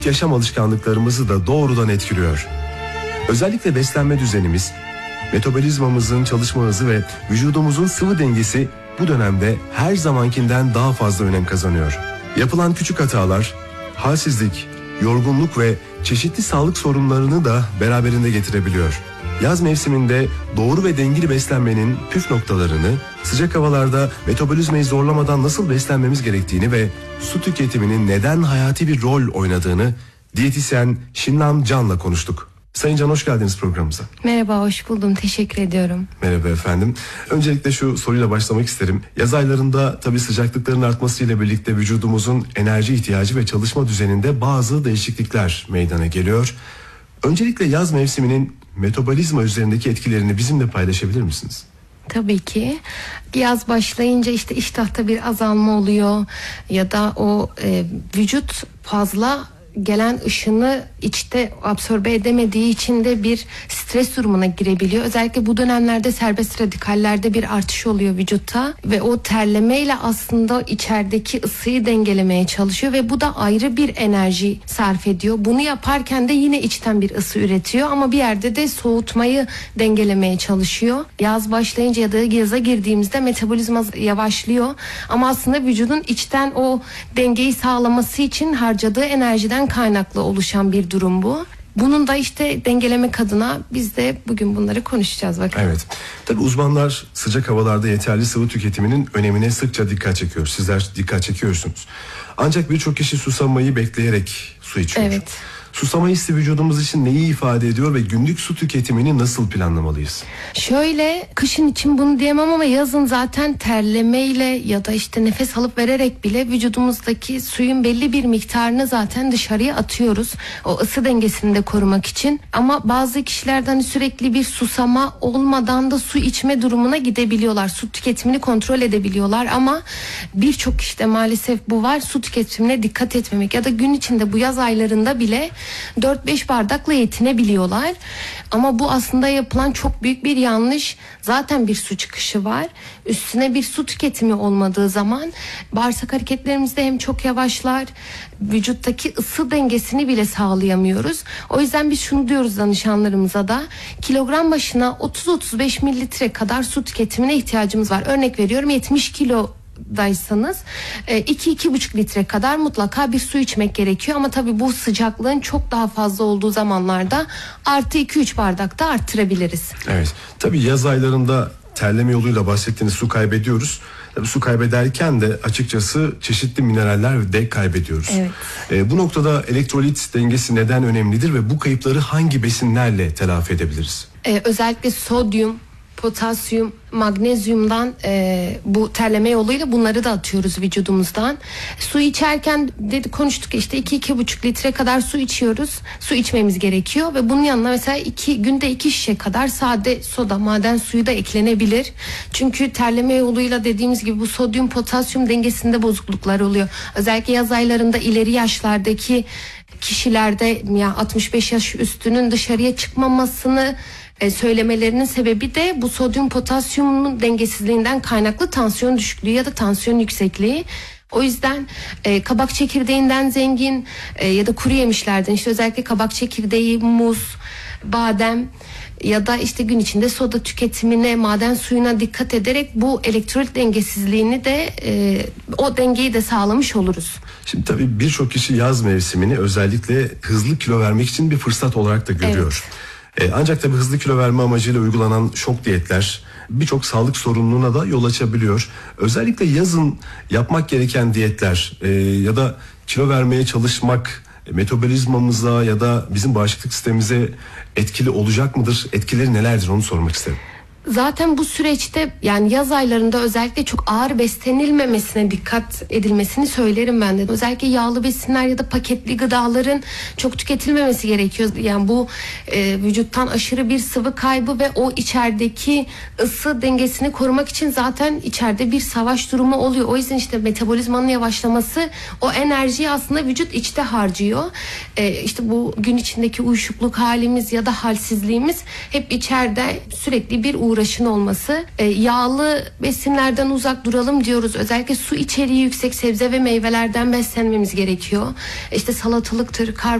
yaşam alışkanlıklarımızı da doğrudan etkiliyor. Özellikle beslenme düzenimiz, metabolizmamızın çalışma hızı ve vücudumuzun sıvı dengesi bu dönemde her zamankinden daha fazla önem kazanıyor. Yapılan küçük hatalar, halsizlik, yorgunluk ve çeşitli sağlık sorunlarını da beraberinde getirebiliyor. Yaz mevsiminde doğru ve dengeli beslenmenin püf noktalarını, sıcak havalarda metabolizmayı zorlamadan nasıl beslenmemiz gerektiğini ve su tüketiminin neden hayati bir rol oynadığını diyetisyen Şinnan Can'la konuştuk. Sayın Can, hoş geldiniz programımıza. Merhaba, hoş buldum. Teşekkür ediyorum. Merhaba efendim. Öncelikle şu soruyla başlamak isterim. Yaz aylarında tabii sıcaklıkların artmasıyla birlikte vücudumuzun enerji ihtiyacı ve çalışma düzeninde bazı değişiklikler meydana geliyor. Öncelikle yaz mevsiminin metabolizma üzerindeki etkilerini bizimle paylaşabilir misiniz? Tabii ki. Yaz başlayınca işte iştahta bir azalma oluyor ya da o vücut fazla gelen ışını içte absorbe edemediği için de bir stres durumuna girebiliyor. Özellikle bu dönemlerde serbest radikallerde bir artış oluyor vücutta ve o terlemeyle aslında içerideki ısıyı dengelemeye çalışıyor ve bu da ayrı bir enerji sarf ediyor. Bunu yaparken de yine içten bir ısı üretiyor ama bir yerde de soğutmayı dengelemeye çalışıyor. Yaz başlayınca ya da yaza girdiğimizde metabolizma yavaşlıyor ama aslında vücudun içten o dengeyi sağlaması için harcadığı enerjiden kaynaklı oluşan bir durum bu. Bunun da işte dengelemek adına biz de bugün bunları konuşacağız bakalım. Evet. Tabii uzmanlar sıcak havalarda yeterli sıvı tüketiminin önemine sıkça dikkat çekiyor. Sizler dikkat çekiyorsunuz. Ancak birçok kişi susamayı bekleyerek su içiyor. Evet. Susama hissi vücudumuz için neyi ifade ediyor ve günlük su tüketimini nasıl planlamalıyız? Şöyle, kışın için bunu diyemem ama yazın zaten terlemeyle ya da işte nefes alıp vererek bile vücudumuzdaki suyun belli bir miktarını zaten dışarıya atıyoruz. O ısı dengesini de korumak için. Ama bazı kişilerden sürekli bir susama olmadan da su içme durumuna gidebiliyorlar. Su tüketimini kontrol edebiliyorlar ama birçok kişide maalesef bu var. Su tüketimine dikkat etmemek ya da gün içinde bu yaz aylarında bile 4-5 bardakla yetinebiliyorlar. Ama bu aslında yapılan çok büyük bir yanlış. Zaten bir su çıkışı var. Üstüne bir su tüketimi olmadığı zaman bağırsak hareketlerimizde hem çok yavaşlar, vücuttaki ısı dengesini bile sağlayamıyoruz. O yüzden biz şunu diyoruz danışanlarımıza da, kilogram başına 30-35 mililitre kadar su tüketimine ihtiyacımız var. Örnek veriyorum, 70 kilo daysanız 2-2,5 litre kadar mutlaka bir su içmek gerekiyor ama tabii bu sıcaklığın çok daha fazla olduğu zamanlarda artı 2-3 bardak da arttırabiliriz. Evet. Tabii yaz aylarında terleme yoluyla bahsettiğiniz su kaybediyoruz. Tabii su kaybederken de açıkçası çeşitli mineraller de kaybediyoruz. Evet. Bu noktada elektrolit dengesi neden önemlidir ve bu kayıpları hangi besinlerle telafi edebiliriz? Özellikle sodyum, potasyum, magnezyumdan bu terleme yoluyla bunları da atıyoruz vücudumuzdan. Su içerken konuştuk işte 2-2,5 litre kadar su içiyoruz. Su içmemiz gerekiyor ve bunun yanına mesela günde 2 şişe kadar sade soda, maden suyu da eklenebilir. Çünkü terleme yoluyla dediğimiz gibi bu sodyum potasyum dengesinde bozukluklar oluyor. Özellikle yaz aylarında ileri yaşlardaki kişilerde ya 65 yaş üstünün dışarıya çıkmamasını söylemelerinin sebebi de bu sodyum potasyumun dengesizliğinden kaynaklı tansiyon düşüklüğü ya da tansiyon yüksekliği. O yüzden kabak çekirdeğinden zengin ya da kuru yemişlerden işte özellikle kabak çekirdeği, muz, badem ya da işte gün içinde soda tüketimine, maden suyuna dikkat ederek bu elektrolit dengesizliğini de o dengeyi de sağlamış oluruz. Şimdi tabii birçok kişi yaz mevsimini özellikle hızlı kilo vermek için bir fırsat olarak da görüyor. Evet. Ancak tabii hızlı kilo verme amacıyla uygulanan şok diyetler birçok sağlık sorununa da yol açabiliyor. Özellikle yazın yapmak gereken diyetler ya da kilo vermeye çalışmak metabolizmamıza ya da bizim bağışıklık sistemimize etkili olacak mıdır? Etkileri nelerdir, onu sormak isterim. Zaten bu süreçte yani yaz aylarında özellikle çok ağır beslenilmemesine dikkat edilmesini söylerim ben de. Özellikle yağlı besinler ya da paketli gıdaların çok tüketilmemesi gerekiyor. Yani bu vücuttan aşırı bir sıvı kaybı ve o içerideki ısı dengesini korumak için zaten içeride bir savaş durumu oluyor. O yüzden işte metabolizmanın yavaşlaması, o enerjiyi aslında vücut içte harcıyor. İşte bu gün içindeki uyuşukluk halimiz ya da halsizliğimiz hep içeride sürekli bir uğraşın olması. Yağlı besinlerden uzak duralım diyoruz. Özellikle su içeriği yüksek sebze ve meyvelerden beslenmemiz gerekiyor. İşte salatalıktır,